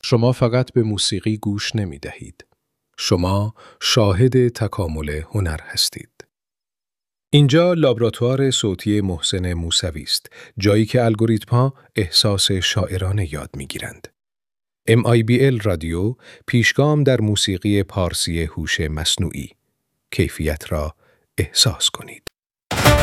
شما فقط به موسیقی گوش نمی دهید. شما شاهد تکامل هنر هستید. اینجا لابراتوار صوتی محسن موسوی است، جایی که الگوریتم‌ها احساس شاعرانه یاد می‌گیرند. MIBL رادیو پیشگام در موسیقی پارسی هوش مصنوعی. کیفیت را احساس کنید.